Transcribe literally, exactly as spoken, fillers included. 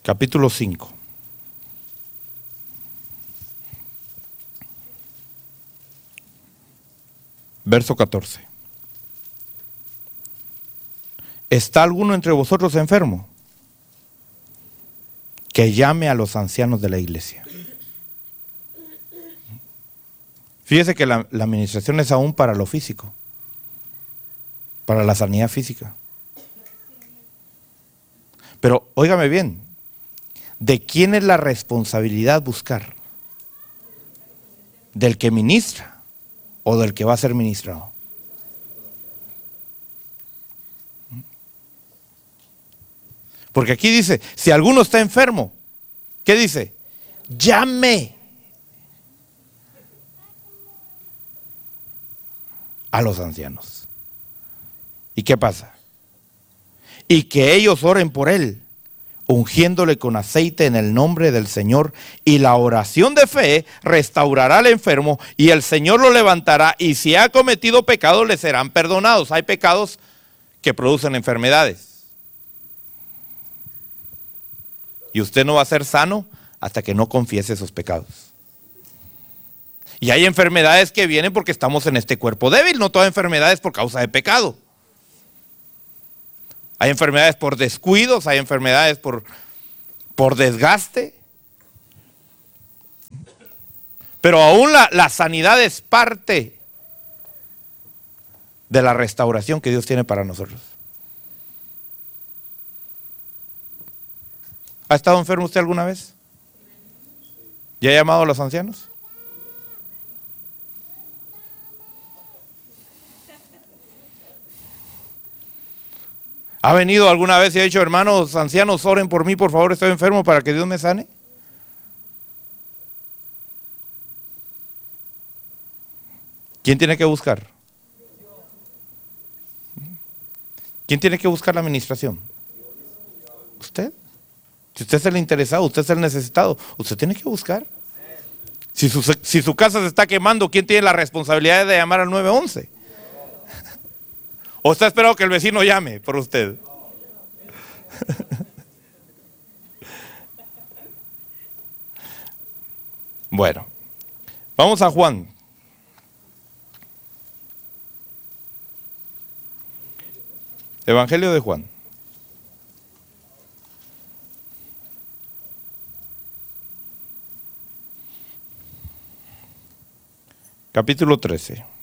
capítulo cinco. Verso catorce. ¿Está alguno entre vosotros enfermo? Que llame a los ancianos de la iglesia. Fíjese que la, la administración es aún para lo físico, para la sanidad física. Pero óigame bien, ¿de quién es la responsabilidad buscar? ¿Del que ministra o del que va a ser ministrado? Porque aquí dice, si alguno está enfermo, ¿qué dice? Llame a los ancianos. ¿Y qué pasa? Y que ellos oren por él, ungiéndole con aceite en el nombre del Señor, y la oración de fe restaurará al enfermo y el Señor lo levantará, y si ha cometido pecados le serán perdonados. Hay pecados que producen enfermedades. Y usted no va a ser sano hasta que no confiese esos pecados. Y hay enfermedades que vienen porque estamos en este cuerpo débil. No toda enfermedad es por causa de pecado. Hay enfermedades por descuidos, hay enfermedades por, por desgaste. Pero aún la, la sanidad es parte de la restauración que Dios tiene para nosotros. ¿Ha estado enfermo usted alguna vez? ¿Ya ha llamado a los ancianos? ¿Ha venido alguna vez y ha dicho, hermanos ancianos, oren por mí, por favor, estoy enfermo para que Dios me sane? ¿Quién tiene que buscar? ¿Quién tiene que buscar la administración? ¿Usted? Si usted es el interesado, usted es el necesitado, usted tiene que buscar. Si su, si su casa se está quemando, ¿quién tiene la responsabilidad de llamar al nueve once? ¿O está esperando que el vecino llame por usted? Bueno, vamos a Juan. Evangelio de Juan. Capítulo trece.